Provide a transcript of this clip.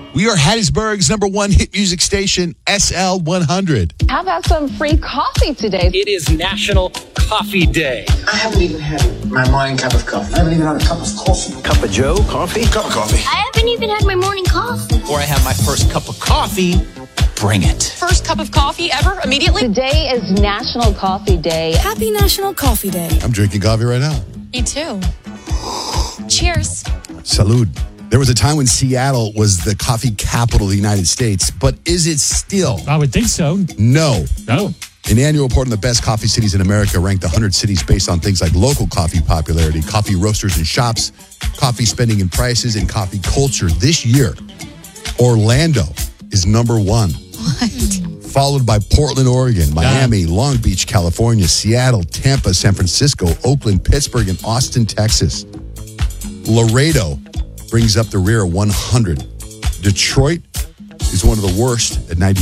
We are Hattiesburg's number one hit music station, SL 100. How about some free coffee today? It is National Coffee Day. I haven't even had my morning cup of coffee. I haven't even had a cup of coffee. Cup of Joe, coffee? Cup of coffee. I haven't even had my morning coffee. Before I have my first cup of coffee, bring it. First cup of coffee ever, immediately? Today is National Coffee Day. Happy National Coffee Day. I'm drinking coffee right now. Me too. Cheers. Salud. There was a time when Seattle was the coffee capital of the United States, but is it still? I would think so. No. No. An annual report on the best coffee cities in America ranked 100 cities based on things like local coffee popularity, coffee roasters and shops, coffee spending and prices, and coffee culture. This year, Orlando is number one. What? Followed by Portland, Oregon, Miami, Long Beach, California, Seattle, Tampa, San Francisco, Oakland, Pittsburgh, and Austin, Texas. Laredo brings up the rear 100. Detroit is one of the worst at 90.